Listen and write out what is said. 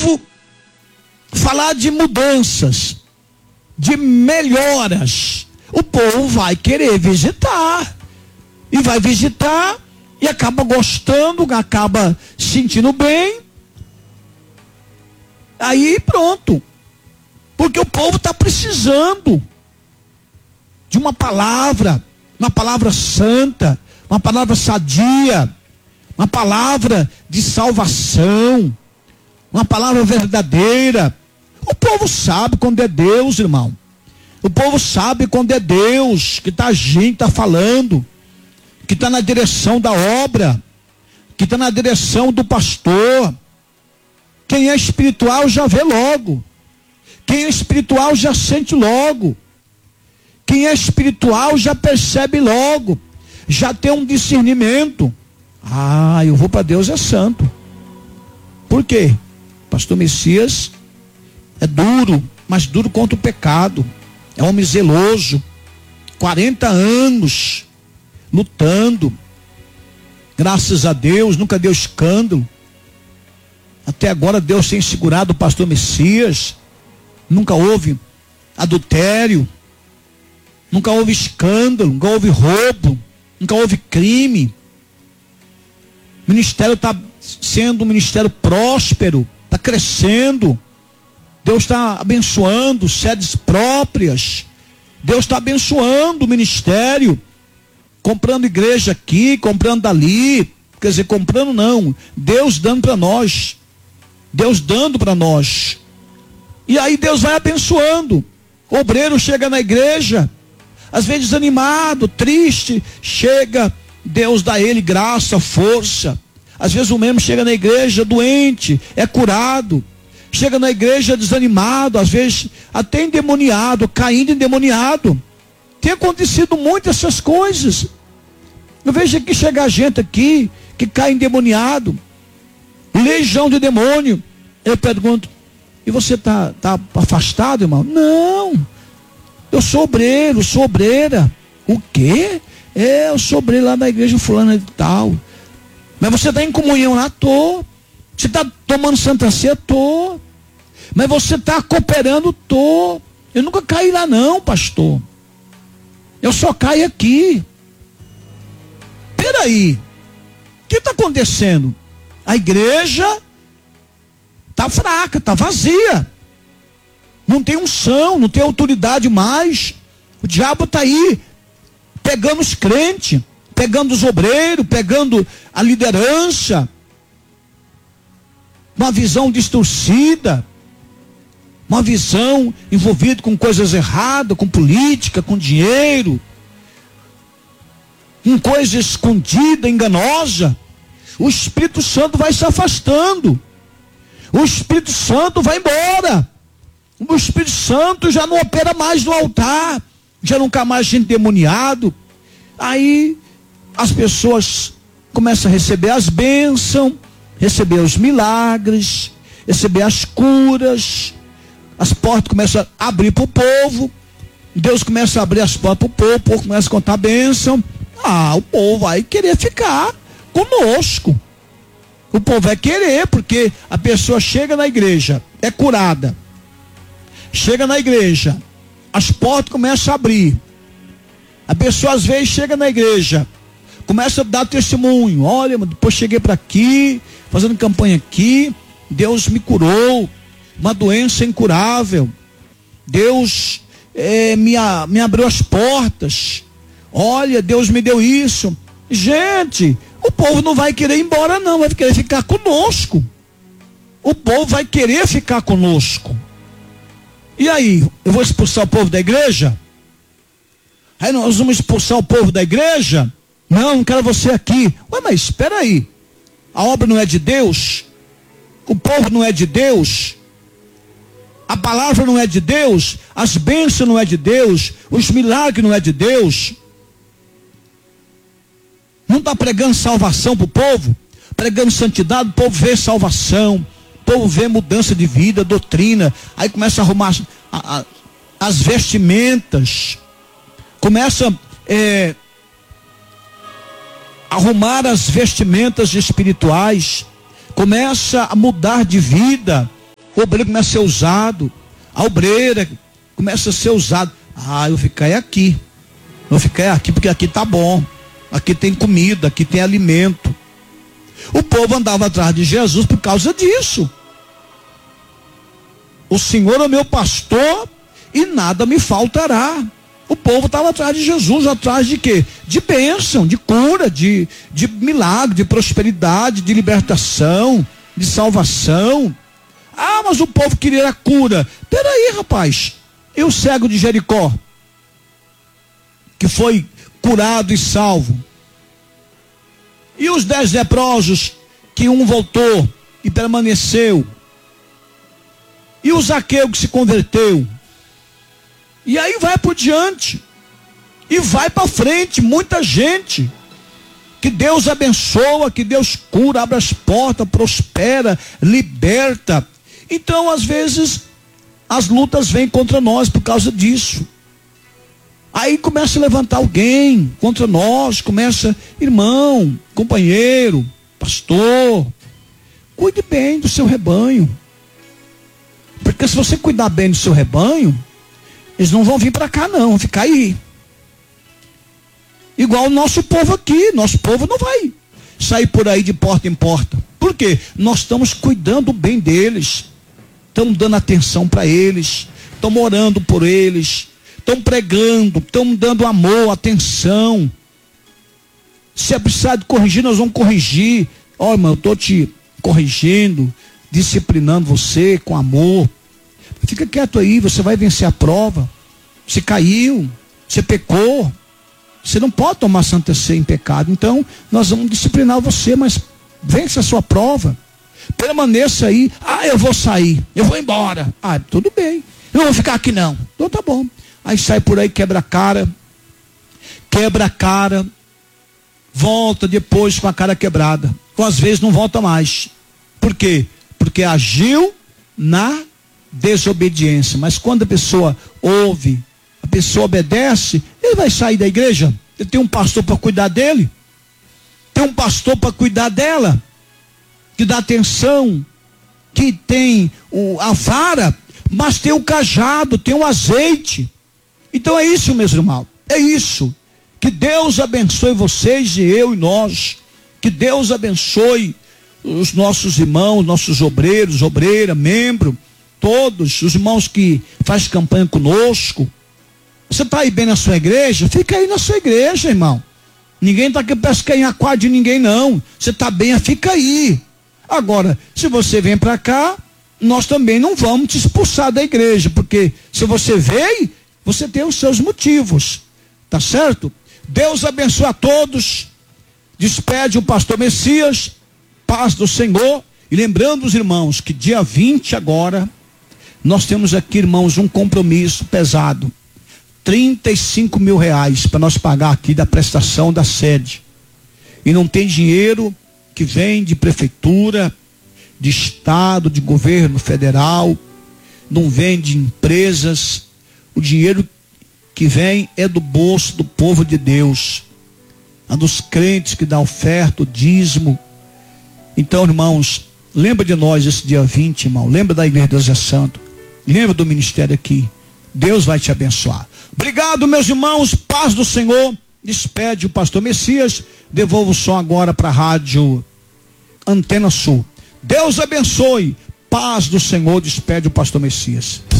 povo falar de mudanças, de melhoras, o povo vai querer visitar. E vai visitar e acaba gostando, acaba sentindo bem. Aí pronto. Porque o povo está precisando de uma palavra santa, uma palavra sadia, uma palavra de salvação, uma palavra verdadeira. O povo sabe quando é Deus, irmão. O povo sabe quando é Deus que está agindo, está falando, que está na direção da obra, que está na direção do pastor. Quem é espiritual já vê logo. Quem é espiritual já sente logo. Quem é espiritual já percebe logo. Já tem um discernimento. Ah, eu vou para Deus é santo. Por quê? Pastor Messias é duro, mas duro contra o pecado. É homem zeloso. 40 anos lutando. Graças a Deus, nunca deu escândalo. Até agora Deus tem segurado o pastor Messias. Nunca houve adultério. Nunca houve escândalo. Nunca houve roubo. Nunca houve crime. O ministério está sendo um ministério próspero. Está crescendo. Deus está abençoando sedes próprias. Deus está abençoando o ministério. Comprando igreja aqui, comprando dali. Quer dizer, comprando não. Deus dando para nós. Deus dando para nós. E aí Deus vai abençoando. O obreiro chega na igreja, às vezes desanimado, triste, chega, Deus dá a ele graça, força. Às vezes o mesmo chega na igreja doente, é curado. Chega na igreja desanimado, às vezes até endemoniado, caindo endemoniado. Tem acontecido muito essas coisas. Eu vejo aqui chegar gente aqui que cai endemoniado, legião de demônio. Eu pergunto: e você tá afastado, irmão? Não, eu sou obreiro, sou obreira. O quê? Eu sou obreiro lá da igreja fulana de tal. Mas você está em comunhão lá? Tô. Você está tomando Santa Ceia? Tô. Mas você está cooperando? Tô. Eu nunca caí lá não, pastor. Eu só caio aqui. Peraí, o que está acontecendo? A igreja está fraca, está vazia. Não tem unção, não tem autoridade mais. O diabo está aí, pegando os crentes, pegando os obreiros, pegando a liderança. Uma visão distorcida. Uma visão envolvida com coisas erradas, com política, com dinheiro. Com coisa escondida, enganosa. O Espírito Santo vai se afastando. O Espírito Santo vai embora. O Espírito Santo já não opera mais no altar. Já não cai mais endemoniado. Aí as pessoas começam a receber as bênçãos, receber os milagres, receber as curas. As portas começam a abrir para o povo. Deus começa a abrir as portas para o povo começa a contar a bênção. O povo vai querer ficar conosco. O povo vai querer, porque a pessoa chega na igreja, é curada. Chega na igreja, as portas começam a abrir. A pessoa às vezes chega na igreja, começa a dar testemunho. Olha, depois cheguei para aqui, fazendo campanha aqui, Deus me curou, uma doença incurável. Deus me abriu as portas. Olha, Deus me deu isso. Gente, o povo não vai querer ir embora não, vai querer ficar conosco. O povo vai querer ficar conosco. E aí, eu vou expulsar o povo da igreja? Aí nós vamos expulsar o povo da igreja? Não quero você aqui. Ué, mas espera aí. A obra não é de Deus? O povo não é de Deus? A palavra não é de Deus? As bênçãos não é de Deus? Os milagres não é de Deus? Não está pregando salvação para o povo? Pregando santidade, o povo vê salvação, o povo vê mudança de vida, doutrina. Aí começa a arrumar as vestimentas, começa a arrumar as vestimentas espirituais, começa a mudar de vida, O obreiro começa a ser usado. A obreira começa a ser usada. Eu vou ficar aqui. Vou ficar aqui porque aqui tá bom. Aqui tem comida, aqui tem alimento. O povo andava atrás de Jesus por causa disso. O Senhor é meu pastor e nada me faltará. O povo estava atrás de Jesus, atrás de quê? De bênção, de cura, de milagre, de prosperidade, de libertação, de salvação. Mas o povo queria a cura. Peraí, rapaz. E o cego de Jericó, que foi curado e salvo? E os 10 leprosos, que um voltou e permaneceu? E o Zaqueu que se converteu? E aí vai por diante. E vai para frente, muita gente. Que Deus abençoa, que Deus cura, abre as portas, prospera, liberta. Então, às vezes, as lutas vêm contra nós por causa disso. Aí começa a levantar alguém contra nós, irmão, companheiro, pastor, cuide bem do seu rebanho. Porque se você cuidar bem do seu rebanho, eles não vão vir para cá não, vão ficar aí. Igual o nosso povo aqui, nosso povo não vai sair por aí de porta em porta. Por quê? Nós estamos cuidando bem deles, estamos dando atenção para eles, estamos orando por eles, estamos pregando, estamos dando amor, atenção. Se é precisar de corrigir, nós vamos corrigir. Irmão, eu estou te corrigindo, disciplinando você com amor. Fica quieto aí, você vai vencer a prova. Você caiu, você pecou. Você não pode tomar Santa Ceia em pecado. Então, nós vamos disciplinar você, mas vence a sua prova. Permaneça aí. Eu vou sair, eu vou embora. Tudo bem. Eu não vou ficar aqui não. Então tá bom. Aí sai por aí, quebra a cara, volta depois com a cara quebrada. Ou às vezes não volta mais. Por quê? Porque agiu na desobediência. Mas quando a pessoa ouve, a pessoa obedece, ele vai sair da igreja. Ele tem um pastor para cuidar dele, tem um pastor para cuidar dela, que dá atenção, que tem a vara, mas tem o cajado, tem o azeite. Então é isso, meus irmãos, é isso. Que Deus abençoe vocês e eu e nós. Que Deus abençoe os nossos irmãos, nossos obreiros, obreira, membro, todos os irmãos que fazem campanha conosco. Você está aí bem na sua igreja? Fica aí na sua igreja, irmão. Ninguém está aqui para ganhar quadro de ninguém, não. Você está bem, fica aí. Agora, se você vem para cá, nós também não vamos te expulsar da igreja, porque se você veio, você tem os seus motivos. Tá certo? Deus abençoe a todos. Despede o pastor Messias. Paz do Senhor. E lembrando os irmãos que dia 20 agora, nós temos aqui, irmãos, um compromisso pesado. 35 mil reais para nós pagar aqui da prestação da sede. E não tem dinheiro que vem de prefeitura, de estado, de governo federal, não vem de empresas. O dinheiro que vem é do bolso do povo de Deus, a dos crentes que dá oferta, o dízimo. Então, irmãos, lembra de nós esse dia 20, irmão. Lembra da Igreja de Deus é Santo. Lembra do ministério aqui. Deus vai te abençoar. Obrigado, meus irmãos. Paz do Senhor. Despede o pastor Messias. Devolvo o som agora para a rádio Antena Sul. Deus abençoe. Paz do Senhor. Despede o pastor Messias.